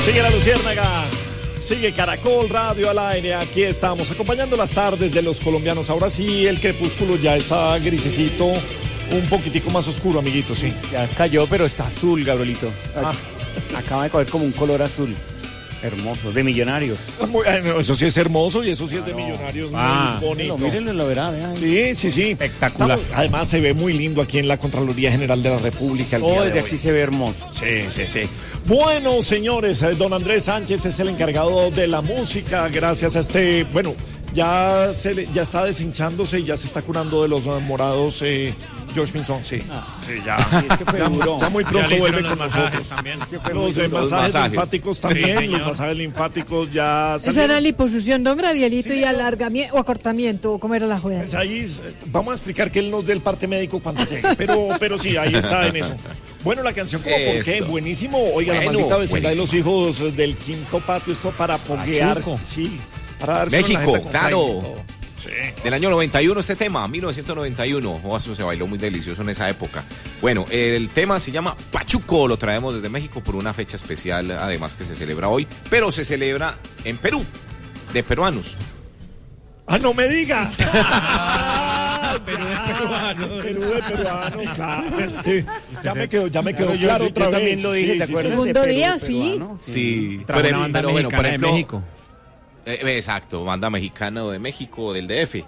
Sigue La Luciérnaga, sigue Caracol Radio al aire. Aquí estamos acompañando las tardes de los colombianos. Ahora sí, el crepúsculo ya está grisecito, un poquitico más oscuro, amiguito, sí. Ya cayó, pero está azul, Gabrielito. Acaba de coger como un color azul. Hermoso, de Millonarios. Eso sí es hermoso y eso sí es de Millonarios, muy bonito. Mírenlo, lo verá. Sí. Espectacular. Además se ve muy lindo aquí en la Contraloría General de la República. Todo desde aquí se ve hermoso. Sí. Bueno, señores, don Andrés Sánchez es el encargado de la música. Gracias a ya está deshinchándose y ya se está curando de los morados. George Pinzón, sí. Ya muy pronto vuelve con nosotros. También. Los masajes linfáticos también, sí, los masajes linfáticos ya salieron. ¿Esa era liposucción, don Gabrielito, y alargamiento o acortamiento, o cómo era la juega? Pues ahí vamos a explicar que él nos dé el parte médico cuando llegue, pero sí, ahí está en eso. Bueno, la canción como ¿por qué? Buenísimo. Oiga, la maldita vecindad de los hijos del quinto patio, esto para poguear. Sí, para darse México, claro. Sí. Del año 91 este tema, 1991. Eso se bailó muy delicioso en esa época. Bueno, el tema se llama Pachuco, lo traemos desde México por una fecha especial, además que se celebra hoy, pero se celebra en Perú, de peruanos. ¡Ah, no me diga! Perú de peruanos, claro. Es que ya me quedó claro otra yo vez. También lo dije, ¿te acuerdas? Segundo día, sí. Sí, pero bueno, por ejemplo, de México. Exacto, banda mexicana de México, del DF.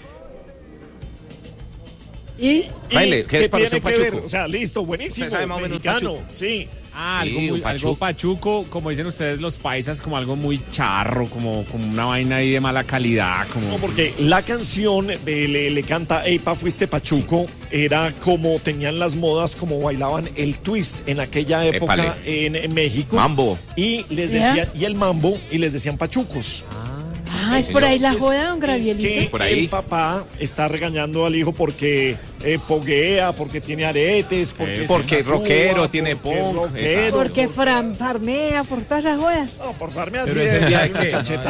¿Y? Baile, ¿qué es para usted Pachuco? O sea, listo, buenísimo. ¿Usted sabe más o menos mexicano, Pachuco? sí. Algo pachuco, como dicen ustedes los paisas, como algo muy charro, como una vaina ahí de mala calidad. No, porque la canción le canta Eipa, fuiste pachuco, era como tenían las modas, como bailaban el twist en aquella época en México. Mambo. Y les decían, y el mambo, y les decían pachucos. Sí, es por ahí la joda, don Gabrielito. Es que por ahí. El papá está regañando al hijo porque poguea, porque tiene aretes, porque es rockero, tiene punk. Porque farmea, por todas esas jodas. No, por farmea Pero sí es el día de una que cacheta.